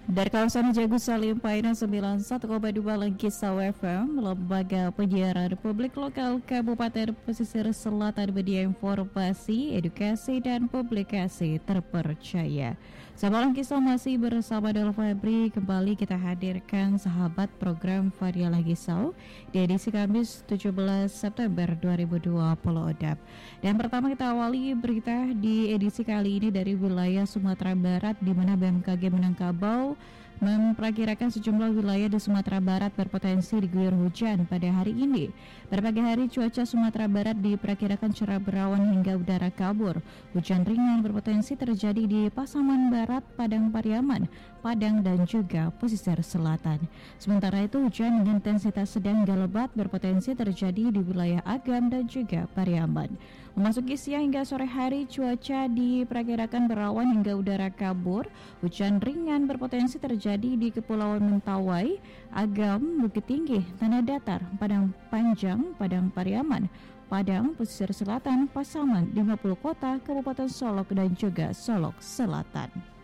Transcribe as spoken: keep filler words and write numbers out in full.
Dari kawasan Jagus Salim Painan sembilan puluh satu koma dua Kisau F M, Lembaga Penyiaran Republik Lokal Kabupaten Pesisir Selatan media informasi, edukasi, dan publikasi terpercaya. Sahabat Kisau masih bersama Del Febri. Kembali kita hadirkan sahabat program Varialah Kisau di edisi Kamis tujuh belas September dua ribu dua puluh. Dan pertama kita awali berita di edisi kali ini dari wilayah Sumatera Barat, di mana B M K G Minangkabau memperkirakan sejumlah wilayah di Sumatera Barat berpotensi diguyur hujan pada hari ini. Pada pagi hari cuaca Sumatera Barat diperkirakan cerah berawan hingga udara kabur. Hujan ringan berpotensi terjadi di Pasaman Barat, Padang Pariaman, Padang, dan juga pesisir selatan. Sementara itu hujan dengan intensitas sedang hingga lebat berpotensi terjadi di wilayah Agam dan juga Pariaman. Memasuki siang hingga sore hari cuaca diperkirakan berawan hingga udara kabur. Hujan ringan berpotensi terjadi di Kepulauan Mentawai, Agam, Bukit Tinggi, Tanah Datar, Padang Panjang, Padang Pariaman, Padang, pesisir selatan, Pasaman, lima puluh kota, Kabupaten Solok, dan juga Solok Selatan.